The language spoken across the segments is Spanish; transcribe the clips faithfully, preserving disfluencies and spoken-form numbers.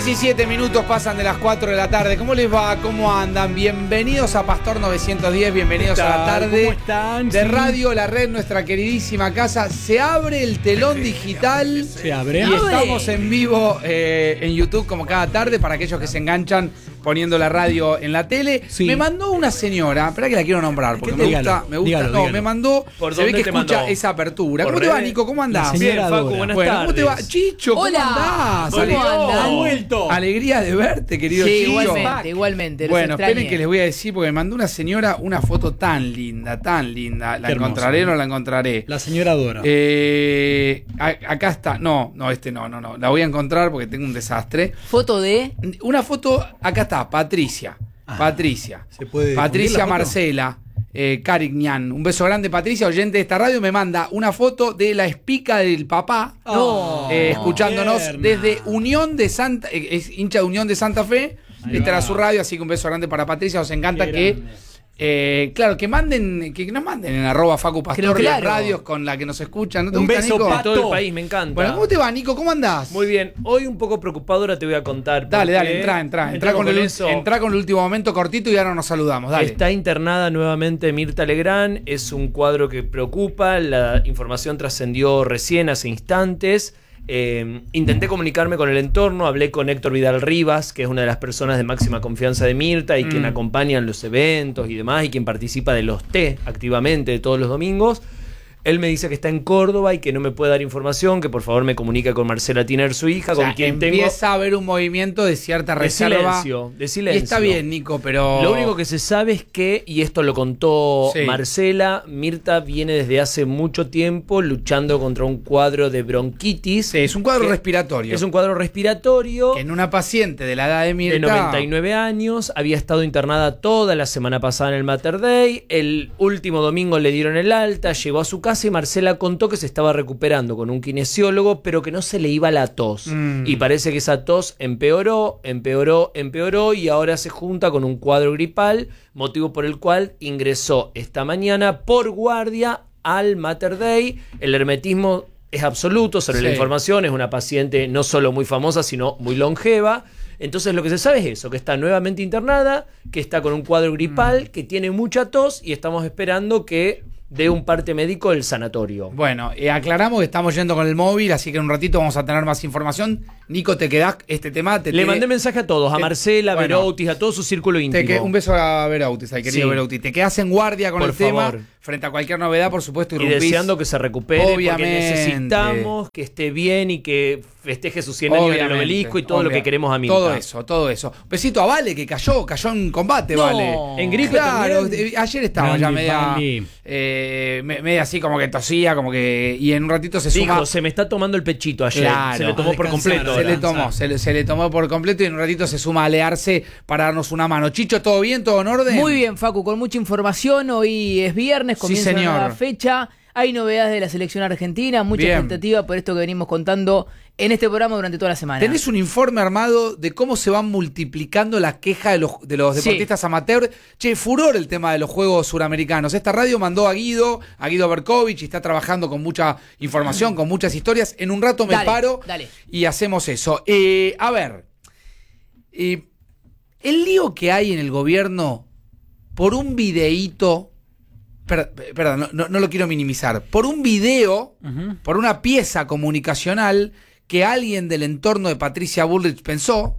diecisiete minutos pasan de las cuatro de la tarde. ¿Cómo les va? ¿Cómo andan? Bienvenidos a Pastor novecientos diez, bienvenidos a la tarde. ¿Cómo están? De sí. Radio La Red, nuestra queridísima casa. Se abre el telón digital. Se abre. Y ¡Abre! estamos en vivo eh, en YouTube como cada tarde para aquellos que se enganchan poniendo la radio en la tele. Sí. Me mandó una señora, espera que la quiero nombrar porque me dígalo, gusta, me gusta. dígalo, no, dígalo. me mandó. ¿Por Se ve dónde que te escucha mandó? esa apertura. ¿Por ¿Cómo te va, redes? Nico? ¿Cómo andás? La Bien, señora Facu, Dora. buenas Bueno, tardes. ¿cómo te va? Chicho, ¿cómo Hola. andás? ¿Cómo Ale- andás? Ha vuelto. Alegría de verte, querido Sí, Chicho. igualmente, igualmente. los Bueno, extrañé. esperen que les voy a decir porque me mandó una señora una foto tan linda, tan linda. ¿La Qué hermosa. encontraré o no la encontraré? La señora Dora. Eh, a- acá está. No, no, este no, no, no. La voy a encontrar porque tengo un desastre. Foto de... Una foto, acá está, Patricia. Ah, Patricia. ¿se puede difundir Patricia la foto? Marcela. Eh, Carignan. Un beso grande, Patricia, oyente de esta radio. Me manda una foto de la espica del papá. No. eh, escuchándonos Tierna. desde Unión de Santa, eh, es hincha de Unión de Santa Fe. Ahí Esta va. era su radio, así que un beso grande para Patricia. Nos encanta Qué que, grande. eh, claro, que manden, que nos manden en arroba Facu Pastor Creo, las claro. radios con la que nos escuchan. ¿No te Un gusta, beso, Nico? Pato. Todo el país, me encanta. Bueno, ¿cómo te va, Nico? ¿Cómo andás? Muy bien. Hoy un poco preocupado, ahora te voy a contar. Dale, porque dale, entra, entra. Entra entramos con, el, eso. entra con el último momento cortito y ahora nos saludamos. Dale. Está internada nuevamente Mirta Legrand. Es un cuadro que preocupa. La información trascendió recién, hace instantes. Eh, intenté comunicarme con el entorno. Hablé con Héctor Vidal Rivas, que es una de las personas de máxima confianza de Mirta y Mm. quien acompaña en los eventos y demás, y quien participa de los té activamente de todos los domingos. Él me dice que está en Córdoba y que no me puede dar información, que por favor me comunique con Marcela Tiner, su hija, O sea, con quien tengo empieza a haber un movimiento de cierta de reserva. silencio, de Y silencio. está bien, Nico, pero... Lo único que se sabe es que, y esto lo contó Sí. Marcela, Mirta viene desde hace mucho tiempo luchando contra un cuadro de bronquitis. Sí, es un cuadro que respiratorio. Es un cuadro respiratorio Que en una paciente de la edad de Mirta... de noventa y nueve años, había estado internada toda la semana pasada en el Mater Dei, el último domingo le dieron el alta, llegó a su casa y Marcela contó que se estaba recuperando con un kinesiólogo, pero que no se le iba la tos. Mm. Y parece que esa tos empeoró, empeoró, empeoró y ahora se junta con un cuadro gripal, motivo por el cual ingresó esta mañana por guardia al Mater Dei. El hermetismo es absoluto sobre Sí. la información, es una paciente no solo muy famosa, sino muy longeva. Entonces lo que se sabe es eso, que está nuevamente internada, que está con un cuadro gripal, Mm. que tiene mucha tos y estamos esperando que dé un parte médico del sanatorio. Bueno, eh, aclaramos que estamos yendo con el móvil, así que en un ratito vamos a tener más información. Nico, ¿te quedás este tema? Te, Le te- mandé mensaje a todos, a te- Marcela, a bueno. Veroutis, a todo su círculo te íntimo. que- un beso a Verautis, al querido Sí. Verautis. Te quedás en guardia con Por el tema, favor. frente a cualquier novedad, por supuesto, Y irrumpís. deseando que se recupere, Obviamente. porque necesitamos que esté bien y que festeje sus cien años en el Obviamente, obelisco y todo lo obvia- que queremos a Mirta. Todo eso, todo eso. Besito a Vale, que cayó, cayó en combate, No. Vale. En gripe Claro, también. eh, ayer estaba ya Grande media, Vale. eh, me- media así como que tosía, como que... Y en un ratito se suma... Dijo, se me está tomando el pechito ayer. Claro. Se le tomó A por descansar completo. Se le ahora. tomó, se le, se le tomó por completo y en un ratito se suma a alearse para darnos una mano. Chicho, ¿todo bien? ¿Todo en orden? Muy bien, Facu, con mucha información. Hoy es viernes, comienza señor. una nueva fecha. Hay novedades de la selección argentina, mucha Bien. expectativa por esto que venimos contando en este programa durante toda la semana. ¿Tenés un informe armado de cómo se van multiplicando las quejas de los, de los Sí. deportistas amateur? Che, furor el tema de los Juegos Suramericanos. Esta radio mandó a Guido, a Guido Berkovich, y está trabajando con mucha información, con muchas historias. En un rato me Dale, paro dale. y hacemos eso. Eh, a ver, eh, el lío que hay en el gobierno por un videíto... Per- Perdón, no, no, no lo quiero minimizar. Por un video, Ujú. por una pieza comunicacional que alguien del entorno de Patricia Bullrich pensó.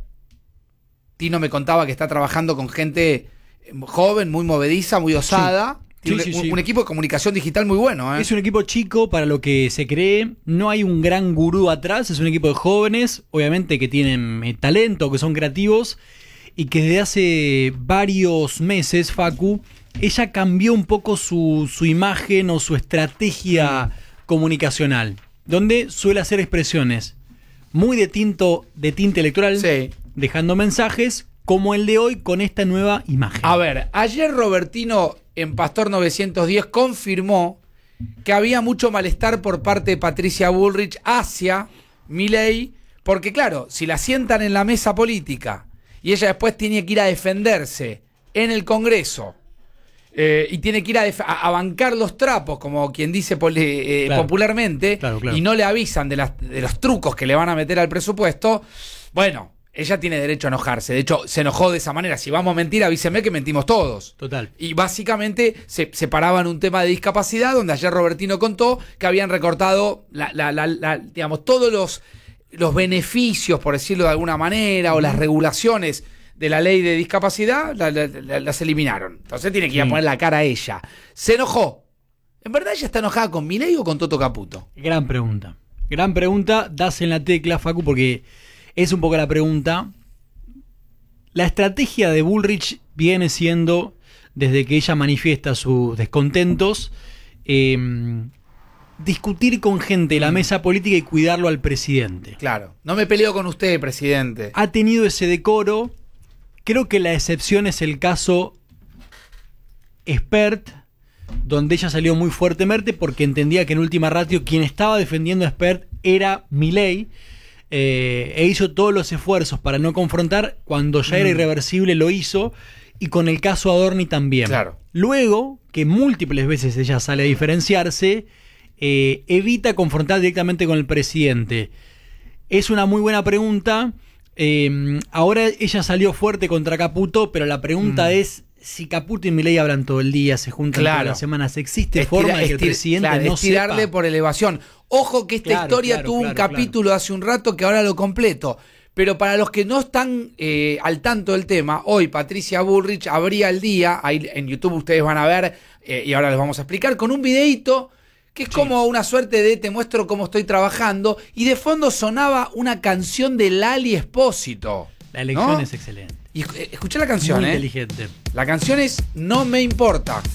Tino me contaba que está trabajando con gente joven, muy movediza, muy osada. Sí, Tiene sí, un, sí. un equipo de comunicación digital muy bueno, ¿eh? Es un equipo chico para lo que se cree. No hay un gran gurú atrás. Es un equipo de jóvenes, obviamente que tienen eh, talento, que son creativos. Y que desde hace varios meses, Facu, ella cambió un poco su, su imagen o su estrategia comunicacional. Donde suele hacer expresiones muy de, tinto, de tinte electoral, Sí. dejando mensajes como el de hoy con esta nueva imagen. A ver, ayer Robertino en Pastor novecientos diez confirmó que había mucho malestar por parte de Patricia Bullrich hacia Milei, porque claro, si la sientan en la mesa política y ella después tiene que ir a defenderse en el Congreso eh, y tiene que ir a, def- a- a bancar los trapos, como quien dice poli- eh, Claro. popularmente, Claro, claro. y no le avisan de, las- de los trucos que le van a meter al presupuesto, bueno... ella tiene derecho a enojarse. De hecho, se enojó de esa manera. Si vamos a mentir, avísenme que mentimos todos. Total. Y básicamente se, se paraban un tema de discapacidad, donde ayer Robertino contó que habían recortado la, la, la, la, digamos, todos los, los beneficios, por decirlo de alguna manera, o las regulaciones de la ley de discapacidad, la, la, la, las eliminaron. Entonces tiene que ir a poner la cara a ella. Se enojó. ¿En verdad ella está enojada con Milei o con Toto Caputo? Gran pregunta. Gran pregunta, das en la tecla, Facu, porque es un poco la pregunta. La estrategia de Bullrich viene siendo, desde que ella manifiesta sus descontentos, eh, discutir con gente de la mesa política y cuidarlo al presidente. Claro. No me peleo con usted, presidente. Ha tenido ese decoro. Creo que la excepción es el caso Espert, donde ella salió muy fuertemente porque entendía que en última ratio quien estaba defendiendo a Espert era Milei, eh, e hizo todos los esfuerzos para no confrontar. Cuando ya era irreversible lo hizo, y con el caso Adorni también. Claro. Luego, que múltiples veces ella sale a diferenciarse, eh, evita confrontar directamente con el presidente. Es una muy buena pregunta. Eh, ahora ella salió fuerte contra Caputo, pero la pregunta mm. es si Caputo y Milei hablan todo el día, se juntan claro. todas las semanas. ¿Existe Estira, forma de que el estir, presidente claro, no estirarle sepa? por elevación? Ojo que esta Claro, historia claro, tuvo claro, un capítulo claro. hace un rato que ahora lo completo. Pero para los que no están eh, al tanto del tema, hoy Patricia Bullrich abría el día, ahí en YouTube ustedes van a ver, eh, y ahora les vamos a explicar, con un videíto que es sí. como una suerte de te muestro cómo estoy trabajando, y de fondo sonaba una canción de Lali Espósito. La elección ¿no? es excelente. Y escuché la canción, Muy ¿eh? inteligente. La canción es No me importa.